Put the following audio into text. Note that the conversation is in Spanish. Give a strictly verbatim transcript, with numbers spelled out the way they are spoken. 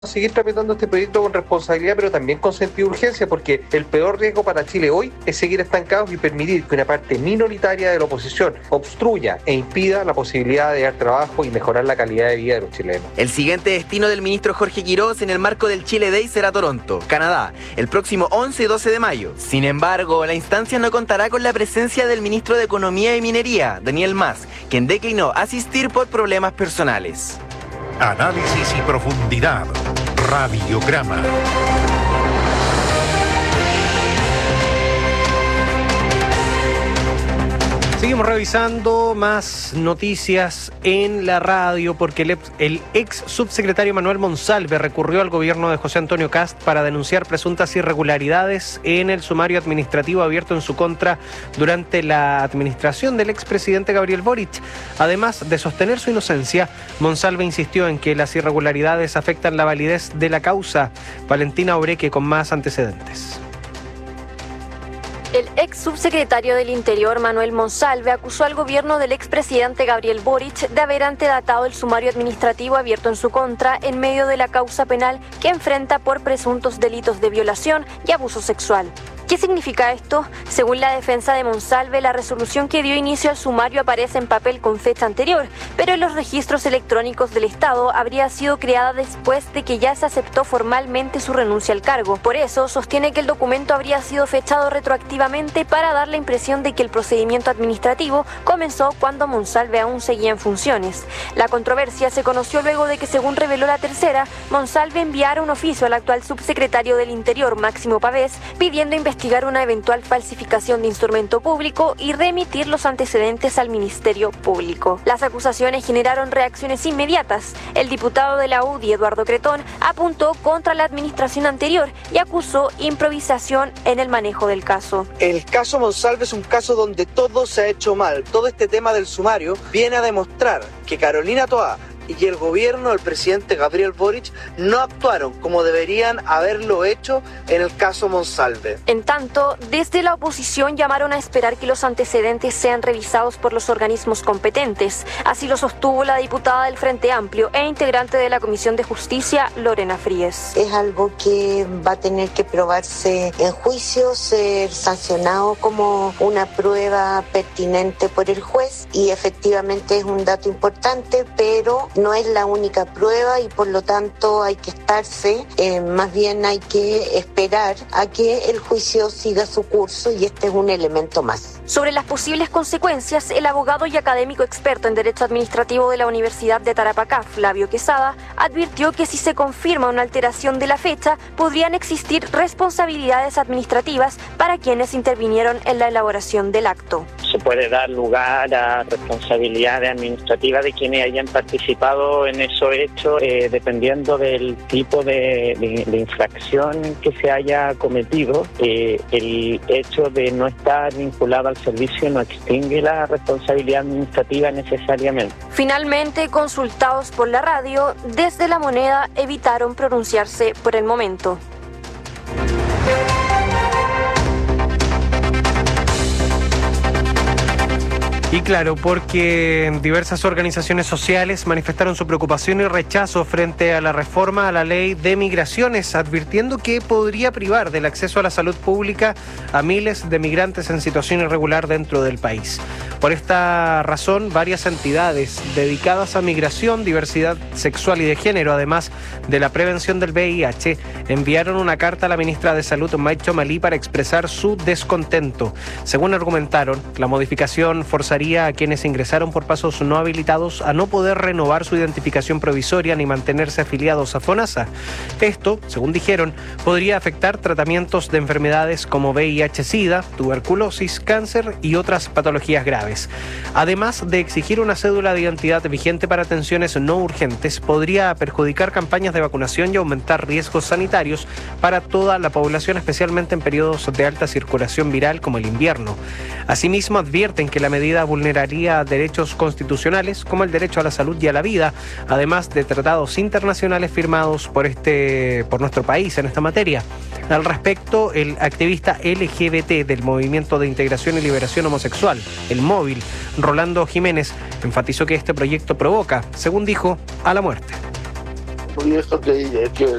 seguir tramitando este proyecto con responsabilidad, pero también con sentido de urgencia, porque el peor riesgo para Chile hoy es seguir estancados y permitir que una parte minoritaria de la oposición obstruya e impida la posibilidad de dar trabajo y mejorar la calidad de vida de los chilenos. El siguiente destino del ministro Jorge Quiroz en el marco del Chile Day será Toronto, Canadá, el próximo once y doce de mayo. Sin embargo, la instancia no contará con la presencia del ministro de Economía y Minería, Daniel Mas, quien declinó asistir por problemas personales. Análisis y profundidad. Radiograma. Seguimos revisando más noticias en la radio porque el, el ex subsecretario Manuel Monsalve recurrió al gobierno de José Antonio Kast para denunciar presuntas irregularidades en el sumario administrativo abierto en su contra durante la administración del expresidente Gabriel Boric. Además de sostener su inocencia, Monsalve insistió en que las irregularidades afectan la validez de la causa. Valentina Obreque con más antecedentes. El ex subsecretario del Interior, Manuel Monsalve, acusó al gobierno del expresidente Gabriel Boric de haber antedatado el sumario administrativo abierto en su contra en medio de la causa penal que enfrenta por presuntos delitos de violación y abuso sexual. ¿Qué significa esto? Según la defensa de Monsalve, la resolución que dio inicio al sumario aparece en papel con fecha anterior, pero en los registros electrónicos del Estado habría sido creada después de que ya se aceptó formalmente su renuncia al cargo. Por eso, sostiene que el documento habría sido fechado retroactivamente para dar la impresión de que el procedimiento administrativo comenzó cuando Monsalve aún seguía en funciones. La controversia se conoció luego de que, según reveló La Tercera, Monsalve enviara un oficio al actual subsecretario del Interior, Máximo Pavés, pidiendo investigar una eventual falsificación de instrumento público y remitir los antecedentes al Ministerio Público. Las acusaciones generaron reacciones inmediatas. El diputado de la U D I, Eduardo Cretón, apuntó contra la administración anterior y acusó improvisación en el manejo del caso. El caso Monsalve es un caso donde todo se ha hecho mal. Todo este tema del sumario viene a demostrar que Carolina Toá y que el gobierno del presidente Gabriel Boric no actuaron como deberían haberlo hecho en el caso Monsalve. En tanto, desde la oposición llamaron a esperar que los antecedentes sean revisados por los organismos competentes. Así lo sostuvo la diputada del Frente Amplio e integrante de la Comisión de Justicia, Lorena Fríes. Es algo que va a tener que probarse en juicio, ser sancionado como una prueba pertinente por el juez y efectivamente es un dato importante, pero no es la única prueba y por lo tanto hay que estarse, eh, más bien hay que esperar a que el juicio siga su curso y este es un elemento más. Sobre las posibles consecuencias, el abogado y académico experto en Derecho Administrativo de la Universidad de Tarapacá, Flavio Quesada, advirtió que si se confirma una alteración de la fecha, podrían existir responsabilidades administrativas para quienes intervinieron en la elaboración del acto. Se puede dar lugar a responsabilidades administrativas de quienes hayan participado en esos hechos, eh, dependiendo del tipo de, de, de infracción que se haya cometido. Eh, el hecho de no estar vinculado al servicio no extingue la responsabilidad administrativa necesariamente. Finalmente, consultados por la radio, desde La Moneda evitaron pronunciarse por el momento. Y claro, porque diversas organizaciones sociales manifestaron su preocupación y rechazo frente a la reforma a la ley de migraciones, advirtiendo que podría privar del acceso a la salud pública a miles de migrantes en situación irregular dentro del país. Por esta razón, varias entidades dedicadas a migración, diversidad sexual y de género, además de la prevención del V I H, enviaron una carta a la ministra de Salud, Maicho Malí, para expresar su descontento. Según argumentaron, la modificación forzaría a quienes ingresaron por pasos no habilitados a no poder renovar su identificación provisoria ni mantenerse afiliados a FONASA. Esto, según dijeron, podría afectar tratamientos de enfermedades como V I H-Sida, tuberculosis, cáncer y otras patologías graves. Además de exigir una cédula de identidad vigente para atenciones no urgentes, podría perjudicar campañas de vacunación y aumentar riesgos sanitarios para toda la población, especialmente en periodos de alta circulación viral como el invierno. Asimismo, advierten que la medida vulneraría derechos constitucionales como el derecho a la salud y a la vida, además de tratados internacionales firmados por este por nuestro país en esta materia. Al respecto, el activista L G B T del Movimiento de Integración y Liberación Homosexual, el Móvil, Rolando Jiménez, enfatizó que este proyecto provoca, según dijo, a la muerte. Y eso que, que